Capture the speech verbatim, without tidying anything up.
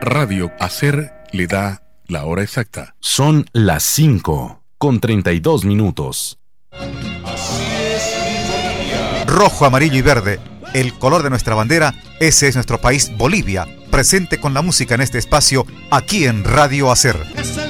Radio Hacer le da la hora exacta. Son las cinco con treinta y dos minutos. Rojo, amarillo y verde, el color de nuestra bandera, ese es nuestro país Bolivia, presente con la música en este espacio, aquí en Radio Hacer.